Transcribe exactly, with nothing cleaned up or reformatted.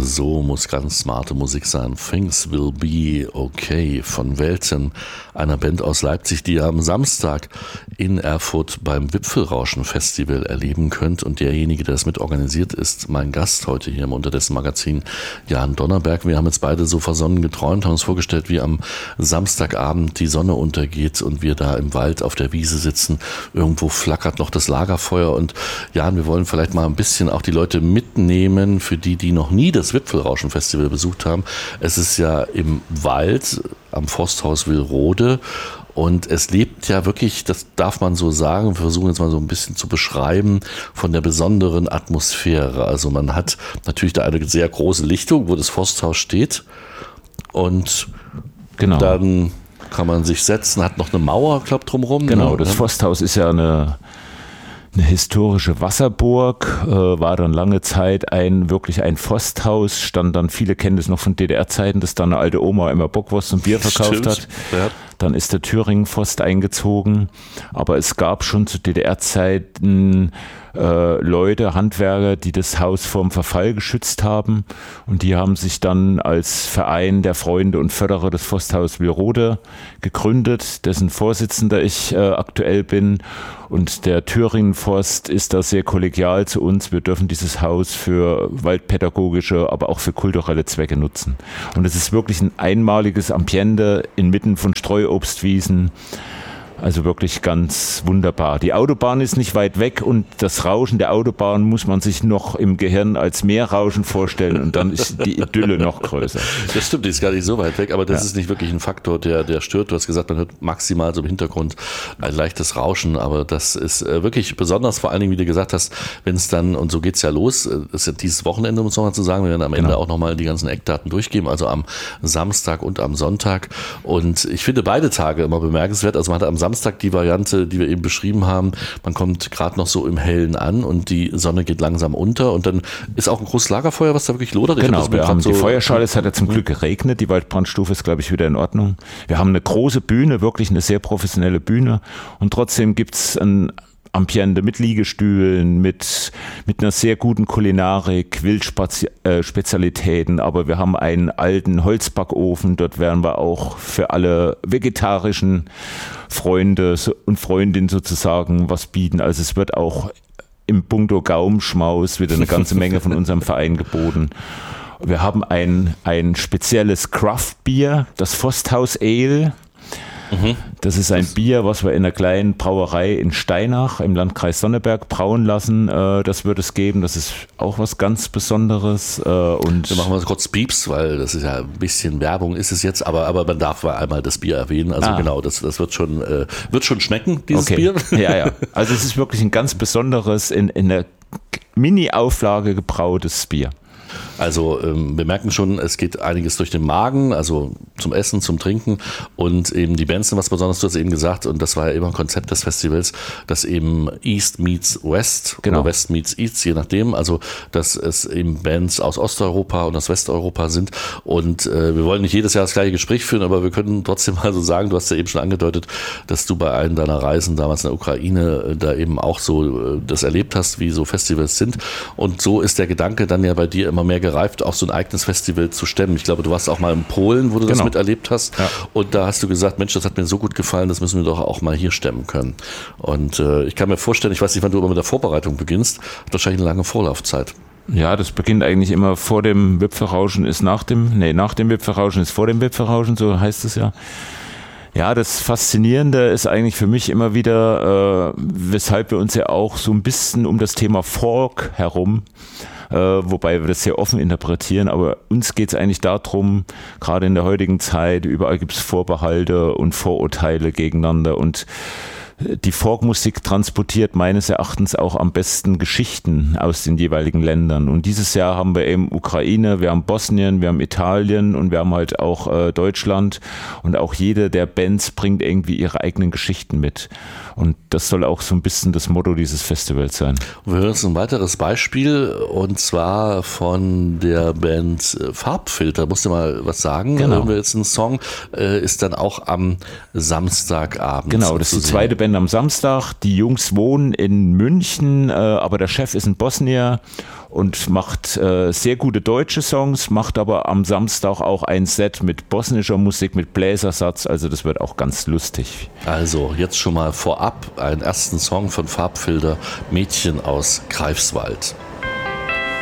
So muss ganz smarte Musik sein. Things Will Be Okay von Welten, einer Band aus Leipzig, die ihr am Samstag in Erfurt beim Wipfelrauschen-Festival erleben könnt. Und derjenige, der das mit organisiert, ist mein Gast heute hier im Unterdessen Magazin, Jan Donnerberg. Wir haben jetzt beide so versonnen geträumt, haben uns vorgestellt, wie am Samstagabend die Sonne untergeht und wir da im Wald auf der Wiese sitzen. Irgendwo flackert noch das Lagerfeuer. Und Jan, wir wollen vielleicht mal ein bisschen auch die Leute mitnehmen, für die, die noch nie das Wipfelrauschen-Festival besucht haben. Es ist ja im Wald am Forsthaus Willrode und es lebt ja wirklich, das darf man so sagen, wir versuchen jetzt mal so ein bisschen zu beschreiben, von der besonderen Atmosphäre. Also man hat natürlich da eine sehr große Lichtung, wo das Forsthaus steht und genau. Dann kann man sich setzen, hat noch eine Mauer, glaube ich, drumherum. Genau, ne? Das Forsthaus ist ja eine Eine historische Wasserburg, äh, war dann lange Zeit ein wirklich ein Forsthaus, stand dann, viele kennen das noch von D D R-Zeiten, dass da eine alte Oma immer Bockwurst und Bier verkauft Stimmt. hat. Ja. Dann ist der Thüringen-Forst eingezogen, aber es gab schon zu D D R-Zeiten äh, Leute, Handwerker, die das Haus vorm Verfall geschützt haben und die haben sich dann als Verein der Freunde und Förderer des Forsthaus Willrode gegründet, dessen Vorsitzender ich äh, aktuell bin. Und der Thüringen-Forst ist da sehr kollegial zu uns. Wir dürfen dieses Haus für waldpädagogische, aber auch für kulturelle Zwecke nutzen. Und es ist wirklich ein einmaliges Ambiente inmitten von Streuobstwiesen. Also wirklich ganz wunderbar. Die Autobahn ist nicht weit weg und das Rauschen der Autobahn muss man sich noch im Gehirn als Meerrauschen vorstellen und dann ist die Idylle noch größer. Das stimmt, die ist gar nicht so weit weg, aber das ja. ist nicht wirklich ein Faktor, der, der stört. Du hast gesagt, man hört maximal so im Hintergrund ein leichtes Rauschen, aber das ist wirklich besonders, vor allen Dingen, wie du gesagt hast, wenn es dann, und so geht's ja los, das ist ja dieses Wochenende, um es nochmal zu sagen, wir werden am Ende genau. auch nochmal die ganzen Eckdaten durchgeben, also am Samstag und am Sonntag. Und ich finde beide Tage immer bemerkenswert, also man hat am Samstag Samstag die Variante, die wir eben beschrieben haben. Man kommt gerade noch so im Hellen an und die Sonne geht langsam unter und dann ist auch ein großes Lagerfeuer, was da wirklich lodert. Ich genau, wir haben so die Feuerschale, es hat ja zum Glück geregnet, die Waldbrandstufe ist, glaube ich, wieder in Ordnung. Wir haben eine große Bühne, wirklich eine sehr professionelle Bühne und trotzdem gibt es ein Ambiente mit Liegestühlen, mit, mit einer sehr guten Kulinarik, Wildspezialitäten, aber wir haben einen alten Holzbackofen, dort werden wir auch für alle vegetarischen Freunde und Freundinnen sozusagen was bieten. Also es wird auch im Punkto Gaumenschmaus wieder eine ganze Menge von unserem Verein geboten. Wir haben ein, ein spezielles Craft-Bier, das Forsthaus Ale. Das ist ein Bier, was wir in einer kleinen Brauerei in Steinach im Landkreis Sonneberg brauen lassen. Das wird es geben. Das ist auch was ganz Besonderes. Und wir machen mal kurz Pieps, weil das ist ja ein bisschen Werbung ist es jetzt, aber, aber man darf mal einmal das Bier erwähnen. Also ah. genau, das, das wird schon, äh, wird schon schmecken, dieses okay. Bier. Ja, ja. Also es ist wirklich ein ganz besonderes, in, in einer Mini-Auflage gebrautes Bier. Also ähm, wir merken schon, es geht einiges durch den Magen, also zum Essen, zum Trinken und eben die Bands sind was Besonderes, du hast eben gesagt und das war ja immer ein Konzept des Festivals, dass eben East meets West genau. oder West meets East, je nachdem, also dass es eben Bands aus Osteuropa und aus Westeuropa sind und äh, wir wollen nicht jedes Jahr das gleiche Gespräch führen, aber wir können trotzdem mal so sagen, du hast ja eben schon angedeutet, dass du bei einem deiner Reisen damals in der Ukraine äh, da eben auch so äh, das erlebt hast, wie so Festivals sind und so ist der Gedanke dann ja bei dir immer mehr gereift, auch so ein eigenes Festival zu stemmen. Ich glaube, du warst auch mal in Polen, wo du genau. das miterlebt hast. Ja. Und da hast du gesagt, Mensch, das hat mir so gut gefallen, das müssen wir doch auch mal hier stemmen können. Und äh, ich kann mir vorstellen, ich weiß nicht, wann du aber mit der Vorbereitung beginnst, hat wahrscheinlich eine lange Vorlaufzeit. Ja, das beginnt eigentlich immer vor dem Wipfelrauschen, ist nach dem, nee, nach dem Wipfelrauschen ist vor dem Wipfelrauschen, so heißt es ja. Ja, das Faszinierende ist eigentlich für mich immer wieder, äh, weshalb wir uns ja auch so ein bisschen um das Thema Folk herum Äh, wobei wir das sehr offen interpretieren, aber uns geht es eigentlich darum, gerade in der heutigen Zeit, überall gibt es Vorbehalte und Vorurteile gegeneinander und die Folkmusik transportiert meines Erachtens auch am besten Geschichten aus den jeweiligen Ländern. Und dieses Jahr haben wir eben Ukraine, wir haben Bosnien, wir haben Italien und wir haben halt auch äh, Deutschland. Und auch jede der Bands bringt irgendwie ihre eigenen Geschichten mit. Und das soll auch so ein bisschen das Motto dieses Festivals sein. Wir hören uns ein weiteres Beispiel und zwar von der Band Farbfilter. Musst du mal was sagen? Genau. Hören wir jetzt einen Song, äh, ist dann auch am Samstagabend. Genau, das ist die zweite Band Wochenende am Samstag. Die Jungs wohnen in München, äh, aber der Chef ist ein Bosnier und macht äh, sehr gute deutsche Songs, macht aber am Samstag auch ein Set mit bosnischer Musik, mit Bläsersatz, also das wird auch ganz lustig. Also jetzt schon mal vorab einen ersten Song von Farbfilter, Mädchen aus Greifswald.